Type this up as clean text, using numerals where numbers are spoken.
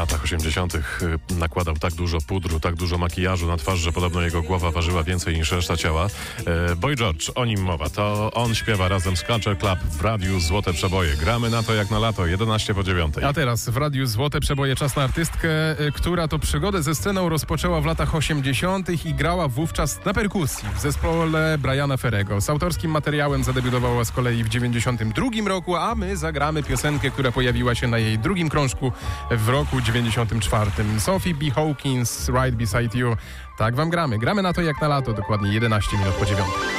latach 80. nakładał tak dużo pudru, tak dużo makijażu na twarz, że podobno jego głowa ważyła więcej niż reszta ciała. Boy George, o nim mowa. To on śpiewa razem z Culture Club w Radiu Złote Przeboje. Gramy na to jak na lato, 11:09. A teraz w Radiu Złote Przeboje czas na artystkę, która to przygodę ze sceną rozpoczęła w latach 80. i grała wówczas na perkusji w zespole Briana Ferrego. Z autorskim materiałem zadebiutowała z kolei w 92 roku, a my zagramy piosenkę, która pojawiła się na jej drugim krążku w roku 94. Sophie B. Hawkins, Right Beside You. Tak wam gramy. Gramy na to jak na lato, dokładnie 11 minut po 9.